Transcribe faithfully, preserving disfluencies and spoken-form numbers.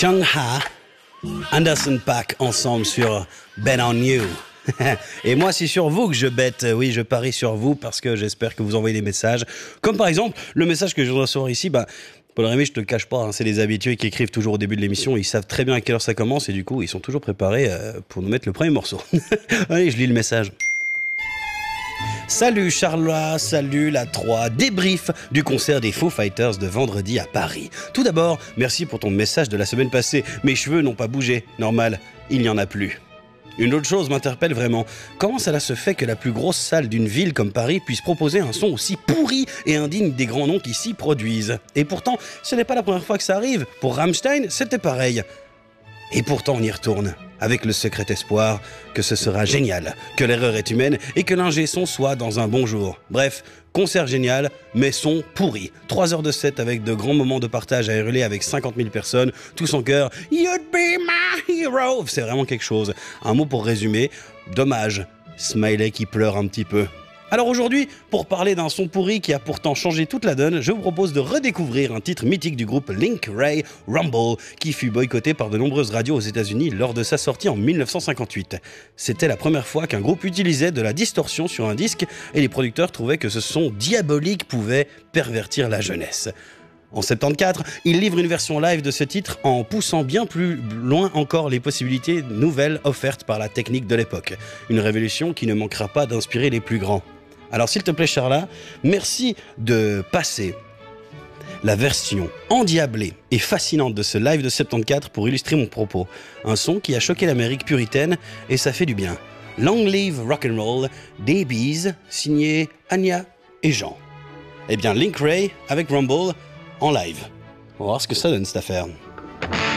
Chung Ha, Anderson .Paak ensemble sur Bet on You. Et moi, c'est sur vous que je bête. Oui, je parie sur vous parce que j'espère que vous envoyez des messages. Comme par exemple, le message que je viens de recevoir ici, bah, Paul Rémy, je te le cache pas, hein, c'est les habitués qui écrivent toujours au début de l'émission. Ils savent très bien à quelle heure ça commence et du coup, ils sont toujours préparés euh, pour nous mettre le premier morceau. Allez, je lis le message. Salut Charlois, salut la trois, débrief du concert des Foo Fighters de vendredi à Paris. Tout d'abord, merci pour ton message de la semaine passée. Mes cheveux n'ont pas bougé, normal, il n'y en a plus. Une autre chose m'interpelle vraiment. Comment cela se fait que la plus grosse salle d'une ville comme Paris puisse proposer un son aussi pourri et indigne des grands noms qui s'y produisent? Et pourtant, ce n'est pas la première fois que ça arrive. Pour Rammstein, c'était pareil. Et pourtant, on y retourne, avec le secret espoir que ce sera génial, que l'erreur est humaine et que l'ingé son soit dans un bon jour. Bref, concert génial, mais son pourri. Trois heures de set avec de grands moments de partage à hurler avec cinquante mille personnes, tous en chœur « You'd be my hero !» C'est vraiment quelque chose. Un mot pour résumer, dommage. Smiley qui pleure un petit peu. Alors aujourd'hui, pour parler d'un son pourri qui a pourtant changé toute la donne, je vous propose de redécouvrir un titre mythique du groupe Link Wray, Rumble, qui fut boycotté par de nombreuses radios aux États-Unis lors de sa sortie en mille neuf cent cinquante-huit. C'était la première fois qu'un groupe utilisait de la distorsion sur un disque et les producteurs trouvaient que ce son diabolique pouvait pervertir la jeunesse. En soixante-quatorze, il livre une version live de ce titre en poussant bien plus loin encore les possibilités nouvelles offertes par la technique de l'époque. Une révolution qui ne manquera pas d'inspirer les plus grands. Alors s'il te plaît Charla, merci de passer la version endiablée et fascinante de ce live de soixante-quatorze pour illustrer mon propos. Un son qui a choqué l'Amérique puritaine et ça fait du bien. Long live rock'n'roll, des bises, signé Anya et Jean. Eh bien Link Wray avec Rumble en live. On va voir ce que ça donne cette affaire.